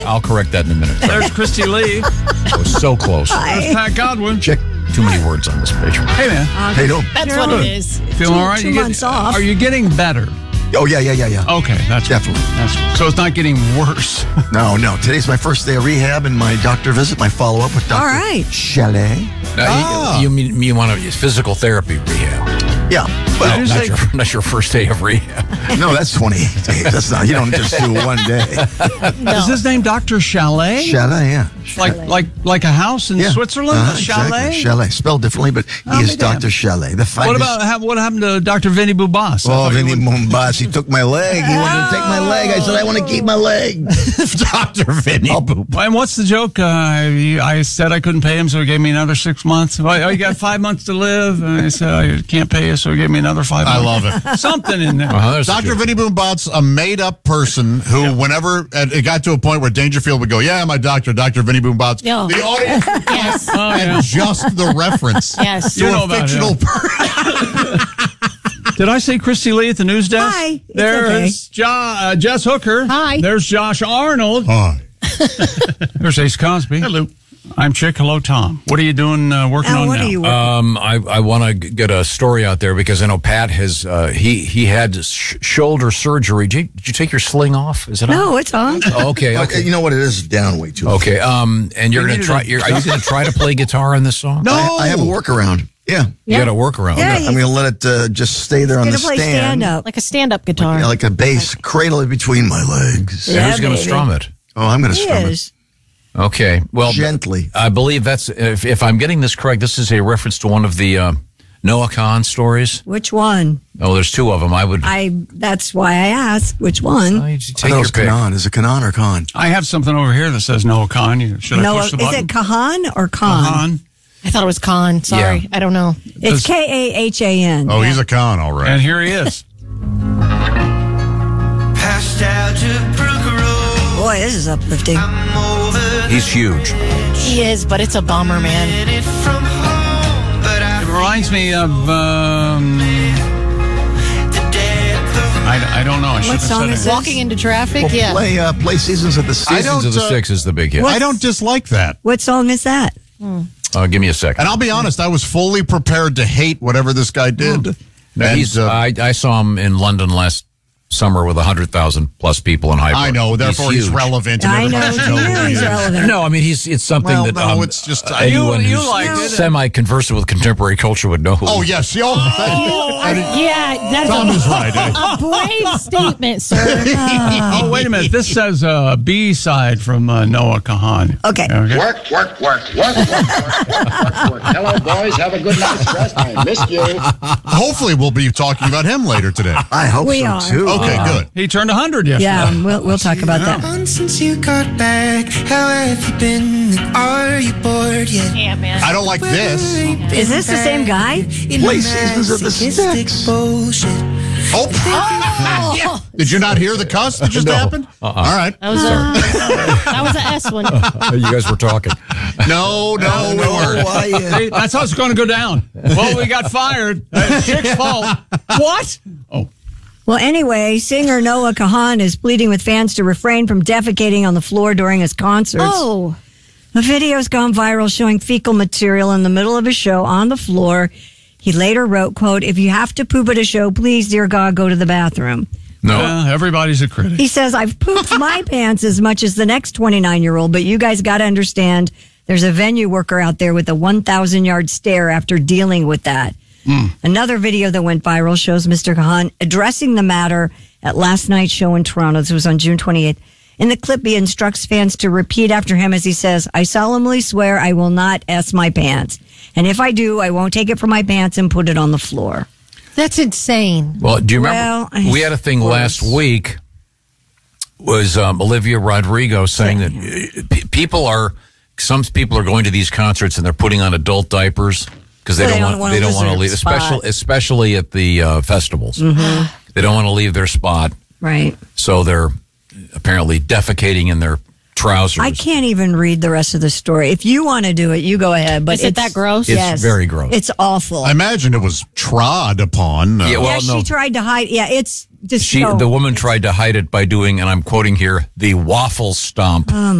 I'll correct that in a minute. There's Christy Lee. I was so close. There's Pat Godwin. Check too many words on this page. Hey, man. Hey, no. That's what it is. Feeling all right? Two months off. Are you getting better? Oh, yeah. Okay, that's Definitely. so it's not getting worse. No. Today's my first day of rehab and my doctor visit, my follow-up with Dr. All right. Chalet. You mean you want a physical therapy rehab? Yeah. Well, Did you say- not your first day of rehab. No, that's 28 days. That's not, you don't just do one day. Is his name Dr. Chalet? Chalet, yeah. Like a house in Switzerland? A chalet? Exactly. Chalet. Spelled differently, but he is Dr. Chalet. The finest. What happened to Dr. Vinny Boubas? Oh, Vinny Boubas. He took my leg. He wanted to take my leg. I said, I want to keep my leg. Dr. Vinny Boubas. And what's the joke? I said I couldn't pay him, so he gave me another 6 months. Oh, you got 5 months to live. And I said, I can't pay you, so he gave me another 5 months. I love it. Something in there. Dr. Vinny Boombat's a made-up person who, whenever it got to a point where Dangerfield would go, yeah, my doctor, Dr. Vinny Boombat's, No. the audience Yes. and just the reference Yes. to You know a about fictional him. person. Did I say Christy Lee at the news desk? Hi. It's There's Jess Hooker. Hi. There's Josh Arnold. Hi. There's Ace Cosby. Hello. I'm Chick. Hello, Tom. What are you doing working on What now? are you working? I want to get a story out there because I know Pat has he had shoulder surgery. Did you take your sling off? Is it No, on? it's on. Okay. You know what? It is down way too. Okay. And you're going to try. Are you going to try to play guitar on this song? No. I have a workaround. Yeah. You got to work around. Yeah, Okay. I'm going to let it just stay there on the Gonna play stand. stand-up. Like a stand-up guitar. Yeah, like a bass, cradle it between my legs. And who's going to strum it? Oh, I'm going to He strum it. is. Okay. Well, Gently. I believe that's if I'm getting this correct. This is a reference to one of the Noah Khan stories. Which one? Oh, there's two of them. That's why I asked which one. You I take thought it your was pick. Kanan. Is it Kanan or Khan? I have something over here that says Noah Khan. Should I Noah, push the is button? it Kahan or Khan? Khan. I thought it was Khan. Sorry. Yeah. I don't know. It's Kahan. Oh, he's a con, all right. And here he is. Boy, this is uplifting. He's huge. He is, but it's a bummer, man. It reminds me of. I don't know. I should have song said is it. this? Walking into traffic, Well, yeah. play Seasons of the Sea. Seasons of the Six is the big hit. I don't dislike that. What song is that? Give me a second. And I'll be honest, I was fully prepared to hate whatever this guy did. And, I saw him in London last summer with 100,000 plus people in Hyde Park. I know, therefore he's huge. relevant. And I know. everybody should know who he He's is. relevant. No, I mean it's something Well, that no, it's just anyone You who's liked it. semi-conversant with contemporary culture would know. Oh yes, Yeah, that's Tom is right. a brave statement, sir. Oh, wait a minute. This says B-side from Noah Kahan. Okay. Work. Hello, boys. Have a good night's rest. I missed you. Hopefully, we'll be talking about him later today. I hope We so, are. too. Okay, good. He turned 100 yesterday. Yeah, we'll talk about that. Since you got back, how have you been? Are you bored yet? Yeah, man. I don't like this. Is this the same guy? Play Seasons of the Six. Bullshit. Oh, did you not hear the cuss that just No. happened? All right. That was an S one. You guys were talking. No, we weren't. Hey, that's how it's going to go down. Well, we got fired. Chick's fault. What? Oh. Well, anyway, singer Noah Kahan is pleading with fans to refrain from defecating on the floor during his concerts. Oh. The video's gone viral showing fecal material in the middle of his show on the floor. He later wrote, quote, "If you have to poop at a show, please, dear God, go to the bathroom." No. Everybody's a critic. He says, "I've pooped my pants as much as the next 29-year-old, but you guys got to understand there's a venue worker out there with a 1,000-yard stare after dealing with that." Another video that went viral shows Mr. Kahan addressing the matter at last night's show in Toronto. This was on June 28th. In the clip, he instructs fans to repeat after him as he says, "I solemnly swear I will not S my pants. And if I do, I won't take it from my pants and put it on the floor." That's insane. Well, do you remember Well, we had a thing last week was Olivia Rodrigo saying that some people are going to these concerts and they're putting on adult diapers because they don't want to leave, especially at the festivals. Mm-hmm. They don't want to leave their spot, Right. so they're apparently defecating in their trousers. I can't even read the rest of the story. If you want to do it, you go ahead. But Is it that gross? It's Yes. very gross. It's awful. I imagine it was trod upon. Yeah, well, she no. tried to hide. Yeah, it's Just so- the woman tried to hide it by doing, and I'm quoting here, the waffle stomp.